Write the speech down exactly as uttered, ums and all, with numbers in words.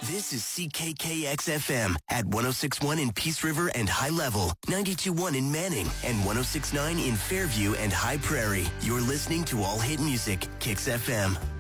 This is C K K X F M at one oh six point one in Peace River and High Level, ninety-two point one in Manning, and one oh six point nine in Fairview and High Prairie. You're listening to All Hit Music, Kicks F M.